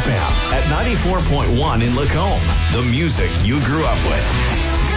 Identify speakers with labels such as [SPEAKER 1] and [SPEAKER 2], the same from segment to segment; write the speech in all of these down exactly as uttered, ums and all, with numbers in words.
[SPEAKER 1] F M at ninety-four point one in Lacombe. The music you grew up with.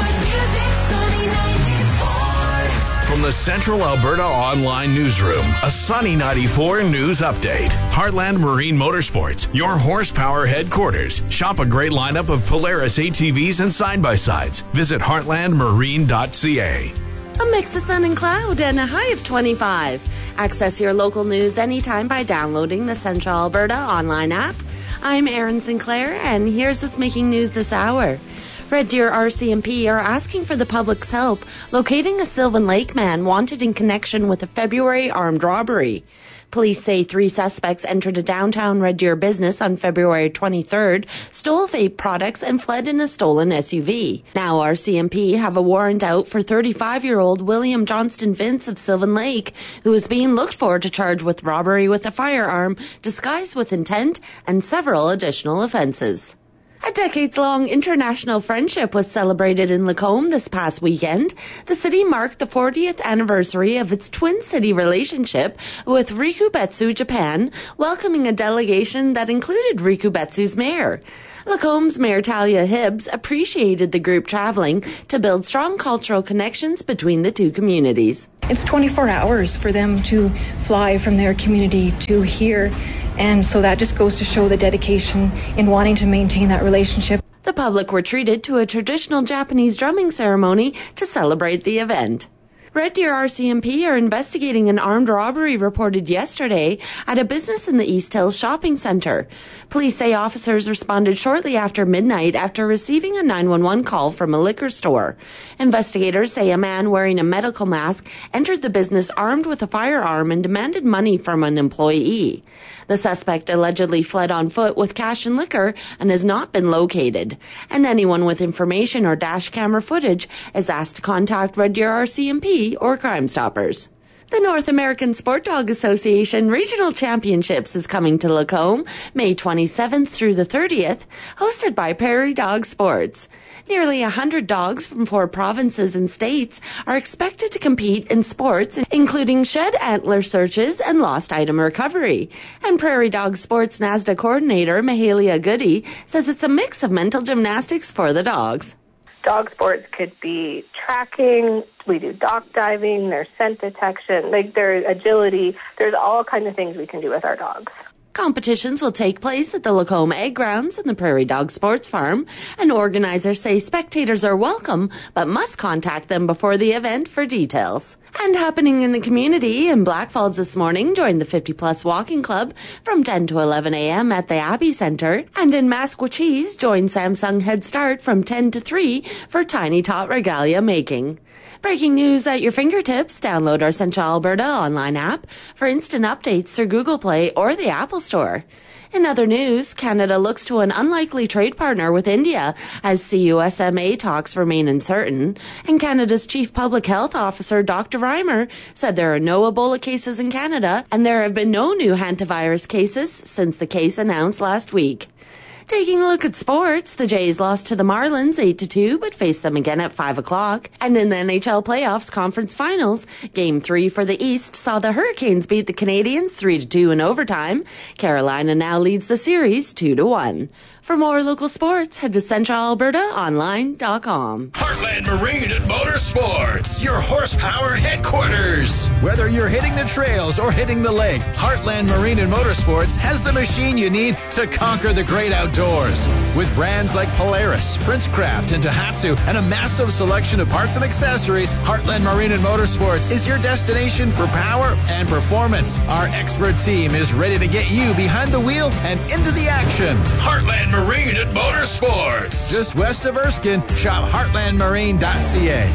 [SPEAKER 1] From the Central Alberta Online Newsroom, a Sunny ninety-four News Update. Heartland Marine Motorsports, your horsepower headquarters. Shop a great lineup of Polaris A T Vs and side-by-sides. Visit heartland marine dot c a.
[SPEAKER 2] A mix of sun and cloud and a high of twenty-five. Access your local news anytime by downloading the Central Alberta Online app. I'm Erin Sinclair, and here's what's making news this hour. Red Deer R C M P are asking for the public's help locating a Sylvan Lake man wanted in connection with a February armed robbery. Police say three suspects entered a downtown Red Deer business on February twenty-third, stole vape products, and fled in a stolen S U V. Now R C M P have a warrant out for thirty-five-year-old William Johnston Vince of Sylvan Lake, who is being looked for to charge with robbery with a firearm, disguised with intent, and several additional offenses. A decades-long international friendship was celebrated in Lacombe this past weekend. The city marked the fortieth anniversary of its twin city relationship with Rikubetsu, Japan, welcoming a delegation that included Rikubetsu's mayor. Lacombe's Mayor Talia Hibbs appreciated the group traveling to build strong cultural connections between the two communities.
[SPEAKER 3] It's twenty-four hours for them to fly from their community to here. And so that just goes to show the dedication in wanting to maintain that relationship.
[SPEAKER 2] The public were treated to a traditional Japanese drumming ceremony to celebrate the event. Red Deer R C M P are investigating an armed robbery reported yesterday at a business in the East Hills Shopping Centre. Police say officers responded shortly after midnight after receiving a nine one one call from a liquor store. Investigators say a man wearing a medical mask entered the business armed with a firearm and demanded money from an employee. The suspect allegedly fled on foot with cash and liquor and has not been located. And anyone with information or dash camera footage is asked to contact Red Deer R C M P or Crime Stoppers. The North American Sport Dog Association Regional Championships is coming to Lacombe May twenty-seventh through the thirtieth, hosted by Prairie Dog Sports. Nearly one hundred dogs from four provinces and states are expected to compete in sports, including shed antler searches and lost item recovery. And Prairie Dog Sports NASDA coordinator Mahalia Goody says it's a mix of mental gymnastics for the dogs.
[SPEAKER 4] Dog sports could be tracking, we do dock diving, there's scent detection, like there's agility, there's all kinds of things we can do with our dogs.
[SPEAKER 2] Competitions will take place at the Lacombe Egg Grounds and the Prairie Dog Sports Farm, and organizers say spectators are welcome but must contact them before the event for details. And happening in the community in Blackfalds this morning, join the fifty plus Walking Club from ten to eleven a.m. at the Abbey Centre, and in Masquachese, join Samsung Head Start from ten to three for Tiny Tot Regalia making. Breaking news at your fingertips. Download our Central Alberta online app for instant updates through Google Play or the Apple Store. In other news, Canada looks to an unlikely trade partner with India as C U S M A talks remain uncertain. And Canada's Chief Public Health Officer, Doctor Reimer, said there are no Ebola cases in Canada and there have been no new hantavirus cases since the case announced last week. Taking a look at sports, the Jays lost to the Marlins eight to two, but faced them again at five o'clock. And in the N H L Playoffs Conference Finals, Game three for the East saw the Hurricanes beat the Canadiens three to two in overtime. Carolina now leads the series two to one. For more local sports, head to central alberta online dot com.
[SPEAKER 1] Heartland Marine and Motorsports, your horsepower headquarters. Whether you're hitting the trails or hitting the lake, Heartland Marine and Motorsports has the machine you need to conquer the great outdoors. With brands like Polaris, Princecraft, and Tohatsu, and a massive selection of parts and accessories, Heartland Marine and Motorsports is your destination for power and performance. Our expert team is ready to get you behind the wheel and into the action. Heartland Marine and Motorsports. Just west of Erskine, shop heartland marine dot c a.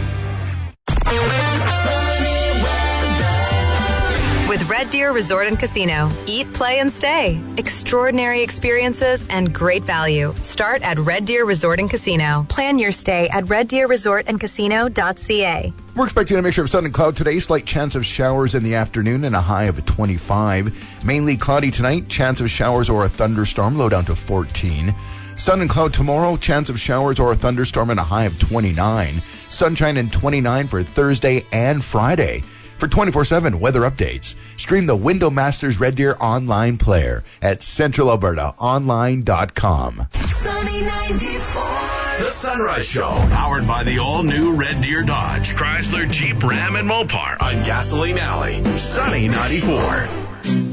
[SPEAKER 5] With Red Deer Resort and Casino. Eat, play, and stay. Extraordinary experiences and great value. Start at Red Deer Resort and Casino. Plan your stay at red deer resort and casino dot c a.
[SPEAKER 6] We're expecting a mixture of sun and cloud today. Slight chance of showers in the afternoon and a high of twenty-five. Mainly cloudy tonight. Chance of showers or a thunderstorm. Low down to fourteen. Sun and cloud tomorrow. Chance of showers or a thunderstorm and a high of twenty-nine. Sunshine and twenty-nine for Thursday and Friday. For twenty-four seven weather updates, stream the Window Masters Red Deer online player at central alberta online dot com.
[SPEAKER 7] Sunny ninety-four.
[SPEAKER 8] The Sunrise Show, powered by the all-new Red Deer Dodge, Chrysler, Jeep, Ram, and Mopar on Gasoline Alley. Sunny ninety-four.